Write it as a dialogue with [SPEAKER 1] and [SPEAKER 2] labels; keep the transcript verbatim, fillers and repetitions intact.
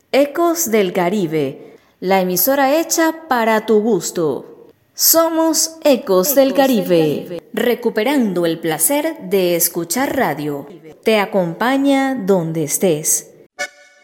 [SPEAKER 1] Ecos del Caribe, la emisora hecha para tu gusto. Somos Ecos del Caribe, recuperando el placer de escuchar radio. Te acompaña donde estés.